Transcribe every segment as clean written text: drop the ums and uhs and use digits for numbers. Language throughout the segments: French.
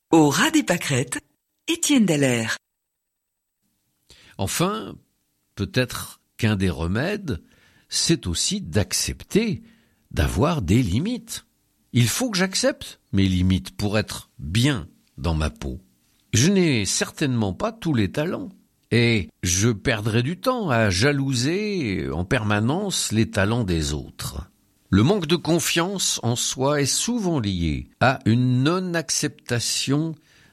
Au ras des pâquerettes, Étienne Dallaire. Enfin, peut-être qu'un des remèdes, c'est aussi d'accepter d'avoir des limites. Il faut que j'accepte mes limites pour être bien dans ma peau. Je n'ai certainement pas tous les talents et je perdrai du temps à jalouser en permanence les talents des autres. Le manque de confiance en soi est souvent lié à une non-acceptation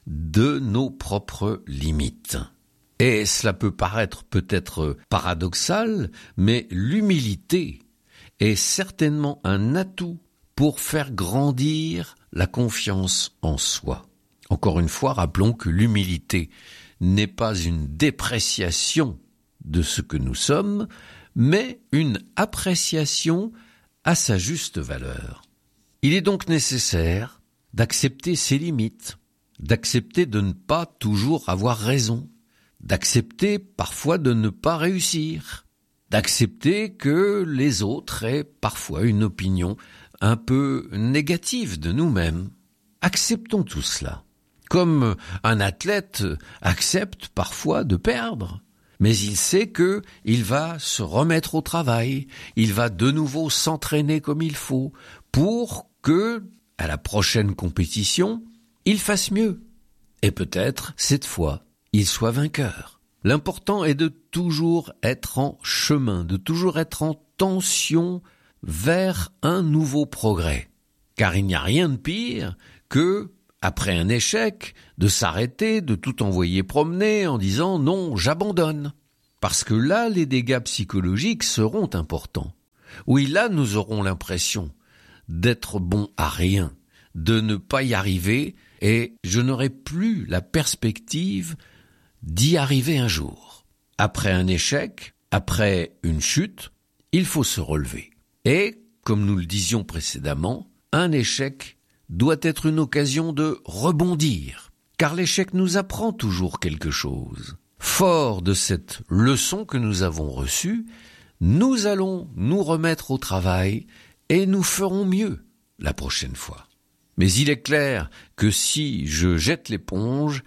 de nos propres limites. Et cela peut paraître peut-être paradoxal, mais l'humilité est certainement un atout pour faire grandir la confiance en soi. Encore une fois, rappelons que l'humilité n'est pas une dépréciation de ce que nous sommes, mais une appréciation à sa juste valeur. Il est donc nécessaire d'accepter ses limites, d'accepter de ne pas toujours avoir raison, d'accepter parfois de ne pas réussir, d'accepter que les autres aient parfois une opinion un peu négative de nous-mêmes. Acceptons tout cela. Comme un athlète accepte parfois de perdre, mais il sait que il va se remettre au travail, il va de nouveau s'entraîner comme il faut pour que, à la prochaine compétition, il fasse mieux. Et peut-être, cette fois, il soit vainqueur. L'important est de toujours être en chemin, de toujours être en tension vers un nouveau progrès. Car il n'y a rien de pire que, après un échec, de s'arrêter, de tout envoyer promener en disant « non, j'abandonne ». Parce que là, les dégâts psychologiques seront importants. Oui, là, nous aurons l'impression d'être bon à rien, de ne pas y arriver, et je n'aurai plus la perspective d'y arriver un jour. Après un échec, après une chute, il faut se relever. Et, comme nous le disions précédemment, un échec doit être une occasion de rebondir, car l'échec nous apprend toujours quelque chose. Fort de cette leçon que nous avons reçue, nous allons nous remettre au travail et nous ferons mieux la prochaine fois. Mais il est clair que si je jette l'éponge,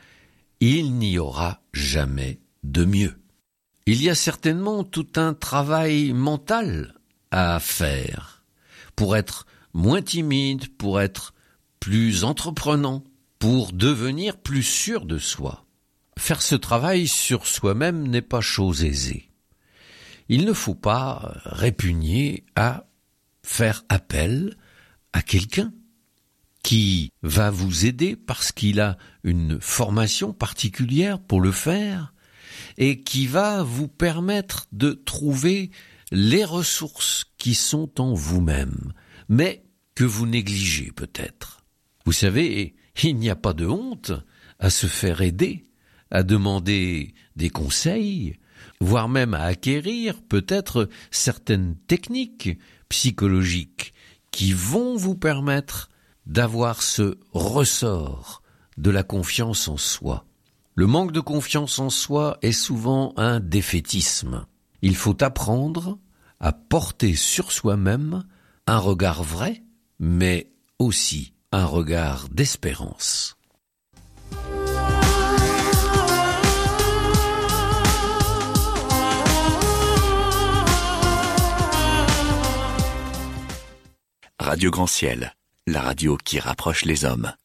il n'y aura jamais de mieux. Il y a certainement tout un travail mental à faire pour être moins timide, pour être plus entreprenant, pour devenir plus sûr de soi. Faire ce travail sur soi-même n'est pas chose aisée. Il ne faut pas répugner à faire appel à quelqu'un qui va vous aider parce qu'il a une formation particulière pour le faire et qui va vous permettre de trouver les ressources qui sont en vous-même, mais que vous négligez peut-être. Vous savez, il n'y a pas de honte à se faire aider, à demander des conseils, voire même à acquérir peut-être certaines techniques psychologiques qui vont vous permettre d'avoir ce ressort de la confiance en soi. Le manque de confiance en soi est souvent un défaitisme. Il faut apprendre à porter sur soi-même un regard vrai, mais aussi un regard d'espérance. Radio Grand Ciel, la radio qui rapproche les hommes.